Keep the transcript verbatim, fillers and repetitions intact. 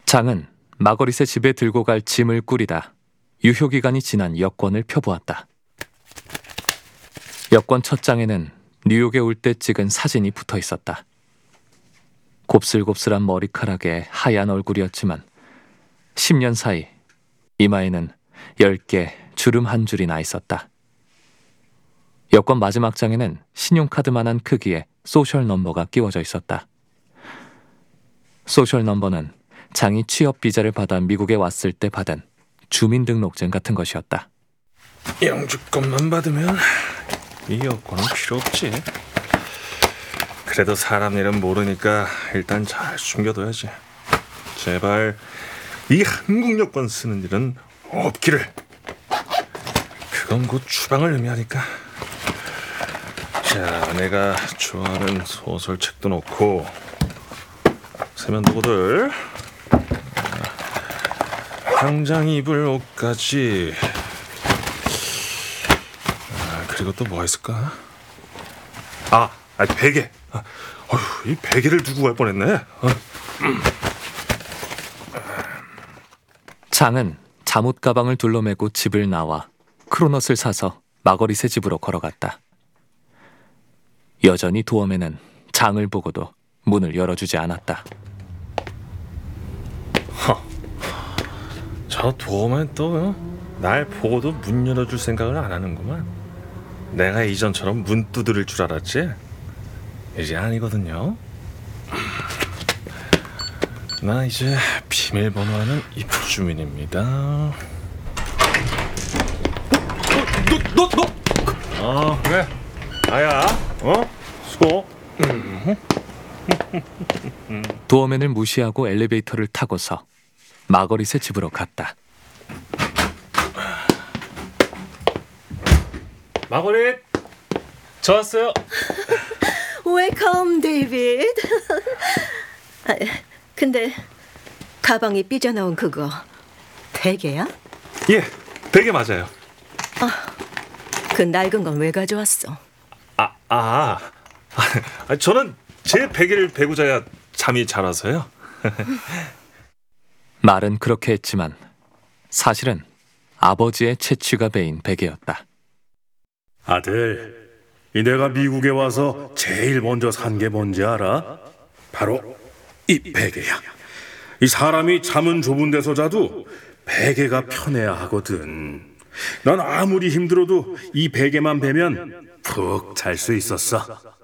장은 마거릿의 집에 들고 갈 짐을 꾸리다 유효기간이 지난 여권을 펴보았다. 여권 첫 장에는 뉴욕에 올 때 찍은 사진이 붙어 있었다. 곱슬곱슬한 머리카락에 하얀 얼굴이었지만 십 년 사이 이마에는 열 개 주름 한 줄이 나 있었다. 여권 마지막 장에는 신용카드만한 크기의 소셜 넘버가 끼워져 있었다. 소셜 넘버는 장이 취업 비자를 받아 미국에 왔을 때 받은 주민등록증 같은 것이었다. 영주권만 받으면 이 여권은 필요 없지. 그래도 사람 일은 모르니까 일단 잘 숨겨둬야지. 제발 이 한국 여권 쓰는 일은 없기를. 그건 곧 추방을 의미하니까. 자, 내가 좋아하는 소설책도 놓고 세면도구들, 당장 입을 옷까지. 아, 그리고 또 뭐가 있을까? 아, 아 베개. 아, 어휴, 이 베개를 두고 갈 뻔했네. 어. 장은 잠옷 가방을 둘러매고 집을 나와 크로넛을 사서 마거릿의 집으로 걸어갔다. 여전히 도엄에는 장을 보고도 문을 열어주지 않았다. 허, 저 도움은 또 날 보고도 문 열어줄 생각을 안 하는구만. 내가 이전처럼 문 두드릴 줄 알았지? 이제 아니거든요. 나 이제 비밀번호하는 입주 주민입니다. 너, 너, 너! 어, 그래. 나야. 어? 수고. 도어맨을 무시하고 엘리베이터를 타고서 마거릿의 집으로 갔다. 마거릿, 저 왔어요. 웰컴 데이비드. 아, 근데 가방이 삐져나온 그거 베개야? 예, 베개 맞아요. 아, 그 낡은 건 왜 가져왔어? 아, 아, 아, 저는 제 베개를 베고 자야 잠이 잘 와서요. 말은 그렇게 했지만 사실은 아버지의 채취가 베인 베개였다. 아들, 이 내가 미국에 와서 제일 먼저 산 게 뭔지 알아? 바로 이 베개야. 이 사람이 잠은 좁은 데서 자도 베개가 편해야 하거든. 난 아무리 힘들어도 이 베개만 베면 푹 잘 수 있었어.